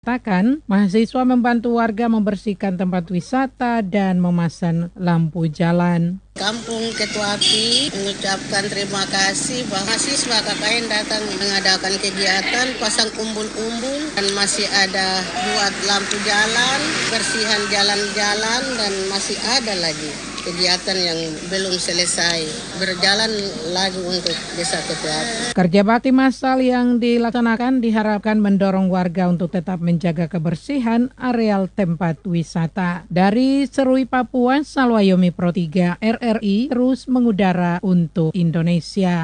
mengatakan mahasiswa membantu warga membersihkan tempat wisata dan memasang lampu jalan. Kampung Ketua Api mengucapkan terima kasih bahwa mahasiswa KKN datang mengadakan kegiatan pasang umbul-umbul dan masih ada buat lampu jalan, bersihan jalan-jalan dan masih ada lagi kegiatan yang belum selesai berjalan lagi untuk Desa Ketua Api. Kerja bakti massal yang dilaksanakan diharapkan mendorong warga untuk tetap menjaga kebersihan areal tempat wisata. Dari Serui Papua, Salwayomi Pro 3 RRI terus mengudara untuk Indonesia.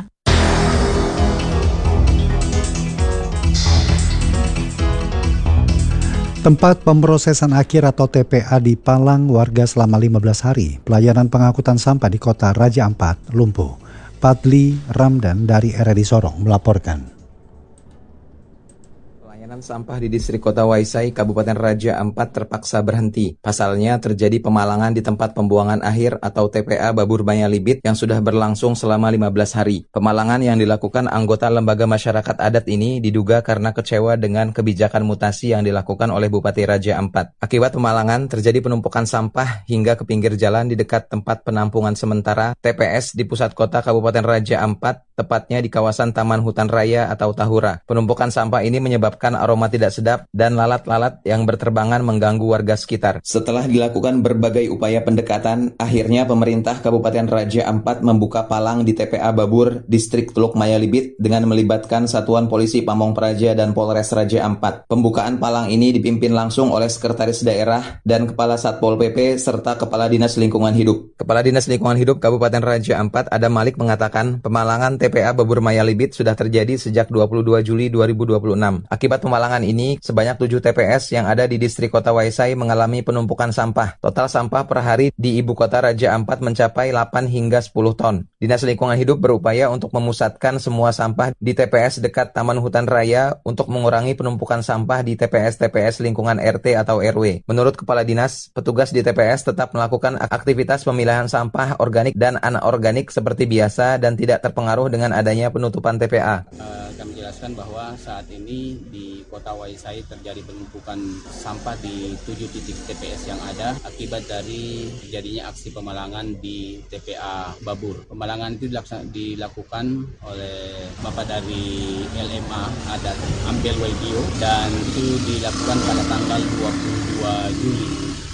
Tempat pemrosesan akhir atau TPA di Palang warga selama 15 hari. Pelayanan pengangkutan sampah di kota Raja Ampat lumpuh. Padli Ramdan dari RRI Sorong melaporkan. Pelayanan sampah di distrik Kota Waisai, Kabupaten Raja Ampat terpaksa berhenti. Pasalnya terjadi pemalangan di tempat pembuangan akhir atau TPA Babur Banyalibit yang sudah berlangsung selama 15 hari. Pemalangan yang dilakukan anggota lembaga masyarakat adat ini diduga karena kecewa dengan kebijakan mutasi yang dilakukan oleh Bupati Raja Ampat. Akibat pemalangan terjadi penumpukan sampah hingga ke pinggir jalan di dekat tempat penampungan sementara TPS di pusat kota Kabupaten Raja Ampat, tepatnya di kawasan Taman Hutan Raya atau Tahura. Penumpukan sampah ini menyebabkan aroma tidak sedap dan lalat-lalat yang berterbangan mengganggu warga sekitar. Setelah dilakukan berbagai upaya pendekatan, akhirnya pemerintah Kabupaten Raja Ampat membuka palang di TPA Babur, Distrik Teluk Mayalibit dengan melibatkan Satuan Polisi Pamong Praja dan Polres Raja Ampat. Pembukaan palang ini dipimpin langsung oleh Sekretaris Daerah dan Kepala Satpol PP serta Kepala Dinas Lingkungan Hidup. Kepala Dinas Lingkungan Hidup Kabupaten Raja Ampat, Adam Malik, mengatakan pemalangan TPA Babur Mayalibit sudah terjadi sejak 22 Juli 2026. Akibat pemalangan ini, sebanyak 7 TPS yang ada di distrik Kota Waisai mengalami penumpukan sampah. Total sampah per hari di ibu kota Raja Ampat mencapai 8 hingga 10 ton. Dinas Lingkungan Hidup berupaya untuk memusatkan semua sampah di TPS dekat Taman Hutan Raya untuk mengurangi penumpukan sampah di TPS-TPS lingkungan RT atau RW. Menurut Kepala Dinas, petugas di TPS tetap melakukan aktivitas pemilahan sampah organik dan anorganik seperti biasa dan tidak terpengaruh dengan adanya penutupan TPA. Kami jelaskan bahwa saat ini di Kota Waisai terjadi penumpukan sampah di 7 titik TPS yang ada akibat dari terjadinya aksi pemalangan di TPA Babur. Pemalangan itu dilakukan oleh Bapak dari LMA Adat Ampel Waidio dan itu dilakukan pada tanggal 22 Juli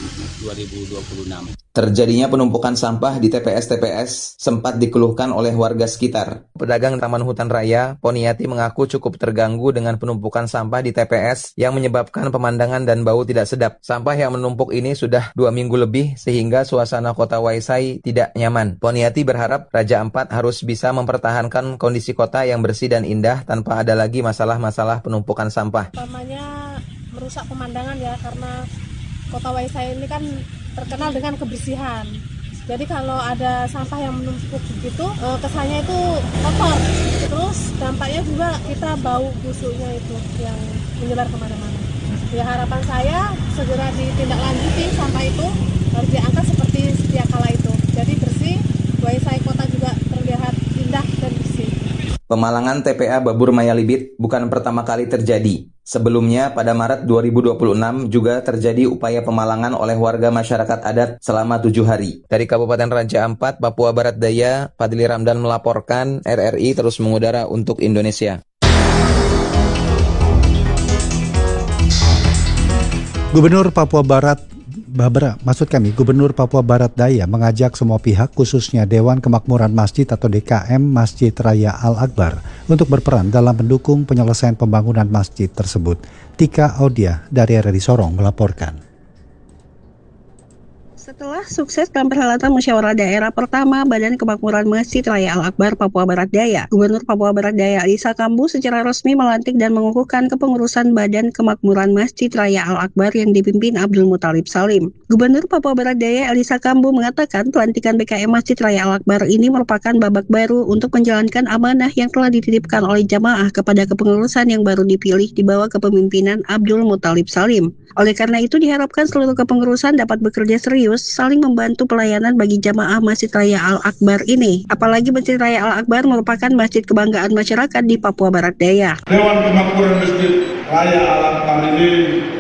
2026. Terjadinya penumpukan sampah di TPS-TPS sempat dikeluhkan oleh warga sekitar. Pedagang Taman Hutan Raya, Poniati, mengaku cukup terganggu dengan penumpukan sampah di TPS yang menyebabkan pemandangan dan bau tidak sedap. Sampah yang menumpuk ini sudah 2 minggu lebih sehingga suasana Kota Waisai tidak nyaman. Poniati berharap Raja Ampat harus bisa mempertahankan kondisi kota yang bersih dan indah tanpa ada lagi masalah-masalah penumpukan sampah. Utamanya merusak pemandangan ya, karena Kota Waisai ini kan terkenal dengan kebersihan. Jadi kalau ada sampah yang menumpuk begitu, kesannya itu kotor. Terus dampaknya juga kita bau busuknya itu yang menyebar kemana-mana. Ya harapan saya segera ditindaklanjuti sampah itu harus diangkat seperti sedia kala itu. Jadi bersih, Waisai kota juga terlihat indah dan bersih. Pemalangan TPA Babur Mayalibit bukan pertama kali terjadi. Sebelumnya, pada Maret 2026 juga terjadi upaya pemalangan oleh warga masyarakat adat selama 7 hari. Dari Kabupaten Raja Ampat, Papua Barat Daya, Padli Ramdan melaporkan, RRI terus mengudara untuk Indonesia. Gubernur Papua Barat Daya mengajak semua pihak khususnya Dewan Kemakmuran Masjid atau DKM Masjid Raya Al-Akbar untuk berperan dalam mendukung penyelesaian pembangunan masjid tersebut. Tika Audia dari RRI Sorong melaporkan. Setelah sukses dalam perhelatan musyawarah daerah pertama Badan Kemakmuran Masjid Raya Al-Akbar Papua Barat Daya, Gubernur Papua Barat Daya Alisa Kambu secara resmi melantik dan mengukuhkan kepengurusan Badan Kemakmuran Masjid Raya Al-Akbar yang dipimpin Abdul Muthalib Salim. Gubernur Papua Barat Daya Alisa Kambu mengatakan pelantikan BKM Masjid Raya Al-Akbar ini merupakan babak baru untuk menjalankan amanah yang telah dititipkan oleh jamaah kepada kepengurusan yang baru dipilih di bawah kepemimpinan Abdul Muthalib Salim. Oleh karena itu diharapkan seluruh kepengurusan dapat bekerja serius saling membantu pelayanan bagi jamaah Masjid Raya Al-Akbar ini. Apalagi Masjid Raya Al-Akbar merupakan masjid kebanggaan masyarakat di Papua Barat Daya. Dewan Kemakmuran Masjid Raya Al-Akbar ini